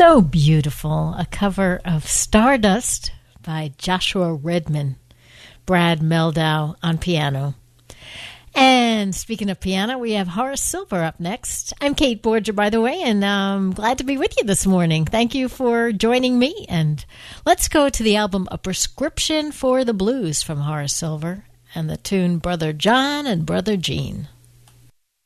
So beautiful. A cover of Stardust by Joshua Redman. Brad Meldau on piano. And speaking of piano, we have Horace Silver up next. I'm Kate Borger, by the way, and I'm glad to be with you this morning. Thank you for joining me. And let's go to the album A Prescription for the Blues from Horace Silver and the tune Brother John and Brother Gene.